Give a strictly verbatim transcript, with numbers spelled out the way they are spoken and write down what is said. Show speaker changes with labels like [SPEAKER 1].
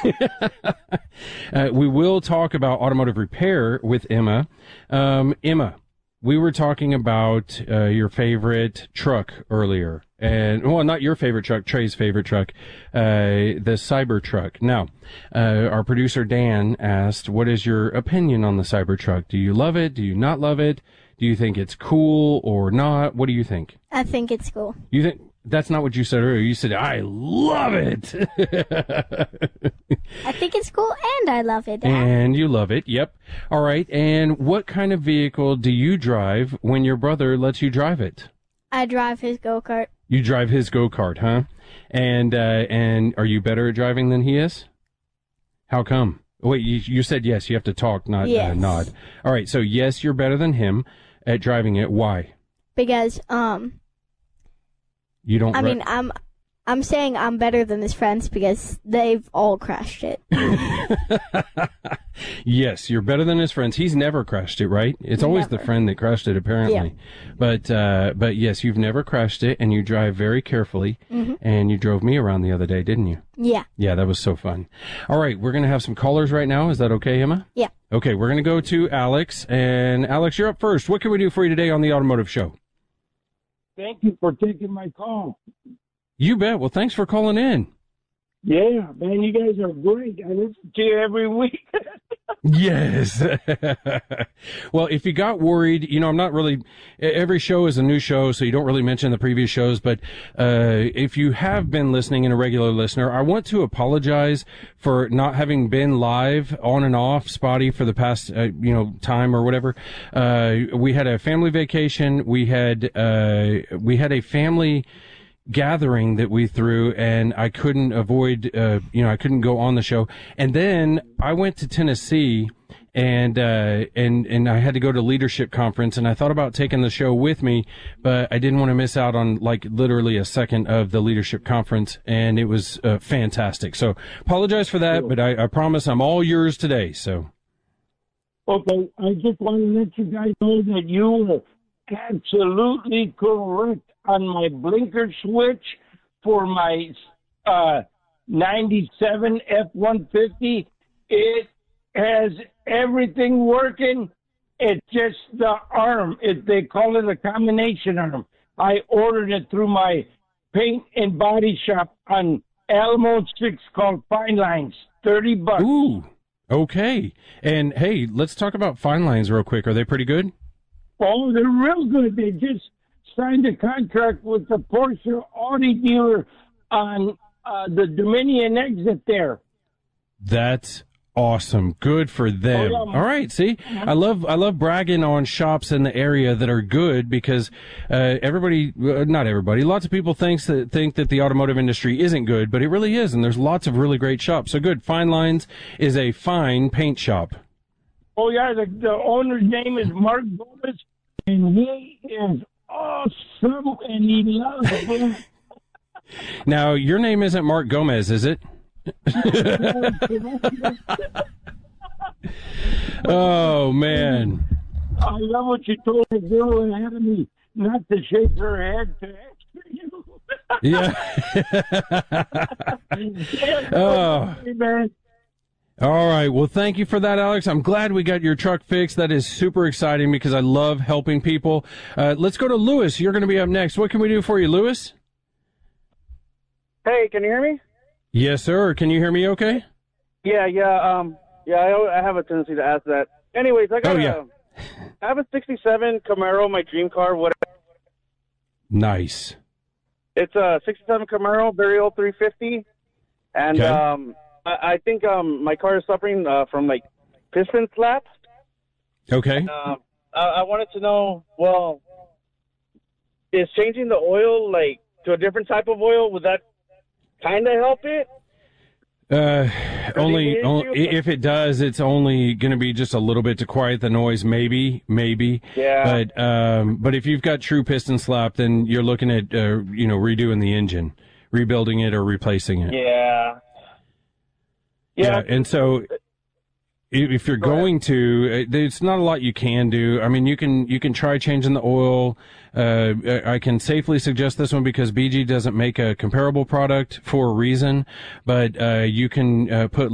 [SPEAKER 1] uh, we will talk about automotive repair with Emma. Um, Emma, we were talking about uh, your favorite truck earlier. And, well, not your favorite truck, Trey's favorite truck, uh, the Cybertruck. Now, uh, our producer Dan asked, what is your opinion on the Cybertruck? Do you love it? Do you not love it? Do you think it's cool or not? What do you think?
[SPEAKER 2] I think it's cool.
[SPEAKER 1] You think that's not what you said earlier? You said, I love it.
[SPEAKER 2] I think it's cool and I love it, Dad.
[SPEAKER 1] And you love it. Yep. All right. And what kind of vehicle do you drive when your brother lets you drive it?
[SPEAKER 2] I drive his go-kart.
[SPEAKER 1] You drive his go-kart, huh? And, uh, and are you better at driving than he is? How come? Wait, you, you said yes. You have to talk, not
[SPEAKER 2] yes.
[SPEAKER 1] uh, nod. All right. So yes, you're better than him at driving it. Why?
[SPEAKER 2] Because, um,
[SPEAKER 1] you don't.
[SPEAKER 2] I
[SPEAKER 1] Re-
[SPEAKER 2] mean, I'm, I'm saying I'm better than his friends because they've all crashed it.
[SPEAKER 1] Yes, you're better than his friends. He's never crashed it, right? It's always
[SPEAKER 2] Never.
[SPEAKER 1] the friend that crashed it, apparently.
[SPEAKER 2] Yeah.
[SPEAKER 1] But, uh, but yes, you've never crashed it, and you drive very carefully.
[SPEAKER 2] Mm-hmm.
[SPEAKER 1] And you drove me around the other day, didn't you?
[SPEAKER 2] Yeah.
[SPEAKER 1] Yeah, that was so fun. All right, we're going to have some callers right now. Is that okay, Emma?
[SPEAKER 2] Yeah.
[SPEAKER 1] Okay, we're going to go to Alex. And Alex, you're up first. What can we do for you today on the Automotive Show?
[SPEAKER 3] Thank you for taking my call.
[SPEAKER 1] You bet. Well, thanks for calling in.
[SPEAKER 3] Yeah, man, you guys are great. I listen to you every week.
[SPEAKER 1] Yes. Well, if you got worried, you know, I'm not really, every show is a new show, so you don't really mention the previous shows, but uh if you have been listening and a regular listener, I want to apologize for not having been live on and off Spotty for the past, uh, you know, time or whatever. Uh we had a family vacation. We had, uh we had a family gathering that we threw, and I couldn't avoid, uh, you know, I couldn't go on the show. And then I went to Tennessee, and, uh, and, and I had to go to leadership conference, and I thought about taking the show with me, but I didn't want to miss out on, like, literally a second of the leadership conference, and it was, uh, fantastic. So apologize for that, but I, I promise I'm all yours today, so.
[SPEAKER 3] Okay, I just want to let you guys know that you were absolutely correct on my blinker switch for my uh, ninety-seven F one fifty. It has everything working. It's just the arm. It, they call it a combination arm. I ordered it through my paint and body shop on Alamo six called Fine Lines. thirty bucks.
[SPEAKER 1] Ooh, okay. And hey, let's talk about Fine Lines real quick. Are they pretty good?
[SPEAKER 3] Oh, they're real good. They just signed a contract with the Porsche Audi dealer on uh, the Dominion exit there.
[SPEAKER 1] That's awesome. Good for them.
[SPEAKER 3] Oh, yeah.
[SPEAKER 1] All right. See, I love, I love bragging on shops in the area that are good because, uh, everybody, uh, not everybody, lots of people thinks that, think that the automotive industry isn't good, but it really is. And there's lots of really great shops. So good. Fine Lines is a fine paint shop.
[SPEAKER 3] Oh, yeah. The, the owner's name is Mark Gomez, and he is awesome, and he loves it.
[SPEAKER 1] Now, your name isn't Mark Gomez, is it? Oh, man.
[SPEAKER 3] I love what you told the girl ahead of me, not to shake her head to ask you.
[SPEAKER 1] Yeah.
[SPEAKER 3] Yeah,
[SPEAKER 1] Oh.
[SPEAKER 3] man.
[SPEAKER 1] All right. Well, thank you for that, Alex. I'm glad we got your truck fixed. That is super exciting because I love helping people. Uh, let's go to Lewis. You're going to be up next. What can we do for you, Lewis?
[SPEAKER 4] Hey, can you hear me?
[SPEAKER 1] Yes, sir. Can you hear me okay?
[SPEAKER 4] Yeah, yeah, um, yeah, I, I have a tendency to ask that. Anyways, I got
[SPEAKER 1] Oh, yeah.
[SPEAKER 4] a, I have a sixty-seven Camaro, my dream car, whatever.
[SPEAKER 1] Nice.
[SPEAKER 4] It's a sixty-seven Camaro, very old three fifty, and
[SPEAKER 1] Okay.
[SPEAKER 4] um, I, I think um, my car is suffering uh, from, like, piston slaps.
[SPEAKER 1] Okay.
[SPEAKER 4] Um, I, I wanted to know, well, is changing the oil, like, to a different type of oil, would that kind of help it?
[SPEAKER 1] Uh, only,
[SPEAKER 4] the
[SPEAKER 1] only
[SPEAKER 4] issue?
[SPEAKER 1] if it does, it's only going to be just a little bit to quiet the noise, maybe, maybe.
[SPEAKER 4] Yeah.
[SPEAKER 1] But um, but if you've got true piston slap, then you're looking at uh, you know redoing the engine, rebuilding it or replacing it.
[SPEAKER 4] Yeah.
[SPEAKER 1] Yeah, and so if if you're going to, uh, there's not a lot you can do. I mean, you can you can try changing the oil. Uh, I can safely suggest this one because B G doesn't make a comparable product for a reason, but uh, you can uh, put